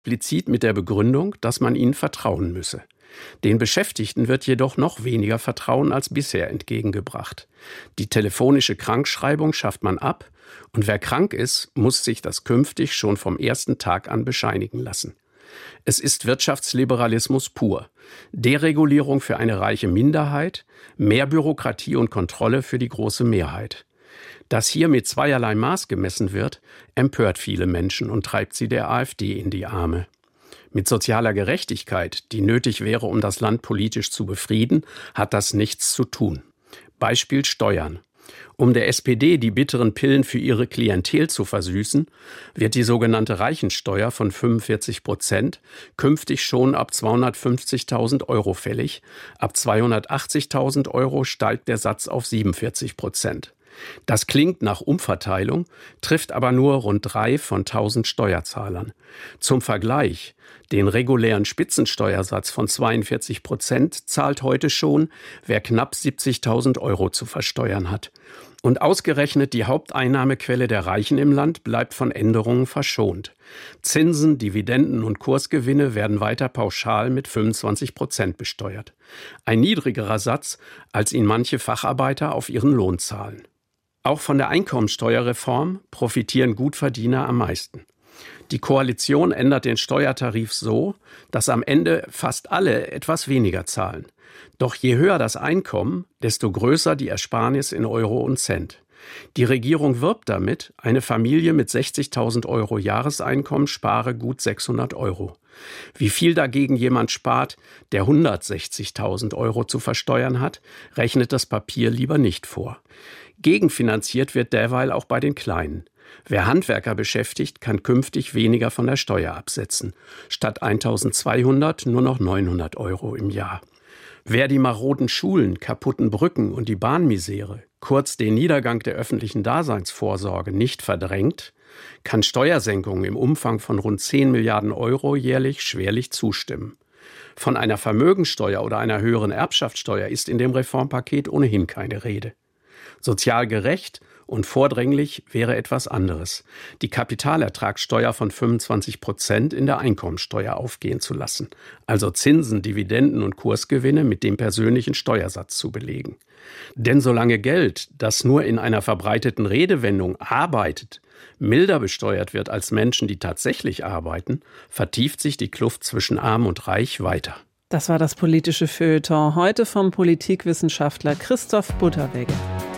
explizit mit der Begründung, dass man ihnen vertrauen müsse. Den Beschäftigten wird jedoch noch weniger Vertrauen als bisher entgegengebracht. Die telefonische Krankschreibung schafft man ab und wer krank ist, muss sich das künftig schon vom ersten Tag an bescheinigen lassen. Es ist Wirtschaftsliberalismus pur. Deregulierung für eine reiche Minderheit, mehr Bürokratie und Kontrolle für die große Mehrheit. Dass hier mit zweierlei Maß gemessen wird, empört viele Menschen und treibt sie der AfD in die Arme. Mit sozialer Gerechtigkeit, die nötig wäre, um das Land politisch zu befrieden, hat das nichts zu tun. Beispiel Steuern. Um der SPD die bitteren Pillen für ihre Klientel zu versüßen, wird die sogenannte Reichensteuer von 45% künftig schon ab 250.000 Euro fällig. Ab 280.000 Euro steigt der Satz auf 47%. Das klingt nach Umverteilung, trifft aber nur rund 3 von 1000 Steuerzahlern. Zum Vergleich, den regulären Spitzensteuersatz von 42% zahlt heute schon, wer knapp 70.000 Euro zu versteuern hat. Und ausgerechnet die Haupteinnahmequelle der Reichen im Land bleibt von Änderungen verschont. Zinsen, Dividenden und Kursgewinne werden weiter pauschal mit 25% besteuert. Ein niedrigerer Satz, als ihn manche Facharbeiter auf ihren Lohn zahlen. Auch von der Einkommensteuerreform profitieren Gutverdiener am meisten. Die Koalition ändert den Steuertarif so, dass am Ende fast alle etwas weniger zahlen. Doch je höher das Einkommen, desto größer die Ersparnis in Euro und Cent. Die Regierung wirbt damit, eine Familie mit 60.000 Euro Jahreseinkommen spare gut 600 Euro. Wie viel dagegen jemand spart, der 160.000 Euro zu versteuern hat, rechnet das Papier lieber nicht vor. Gegenfinanziert wird derweil auch bei den Kleinen. Wer Handwerker beschäftigt, kann künftig weniger von der Steuer absetzen. Statt 1.200 nur noch 900 Euro im Jahr. Wer die maroden Schulen, kaputten Brücken und die Bahnmisere, kurz den Niedergang der öffentlichen Daseinsvorsorge, nicht verdrängt, kann Steuersenkungen im Umfang von rund 10 Milliarden Euro jährlich schwerlich zustimmen. Von einer Vermögensteuer oder einer höheren Erbschaftssteuer ist in dem Reformpaket ohnehin keine Rede. Sozial gerecht und vordringlich wäre etwas anderes: die Kapitalertragssteuer von 25% in der Einkommensteuer aufgehen zu lassen, also Zinsen, Dividenden und Kursgewinne mit dem persönlichen Steuersatz zu belegen. Denn solange Geld, das nur in einer verbreiteten Redewendung arbeitet, milder besteuert wird als Menschen, die tatsächlich arbeiten, vertieft sich die Kluft zwischen Arm und Reich weiter. Das war das politische Feuilleton heute vom Politikwissenschaftler Christoph Butterwegge.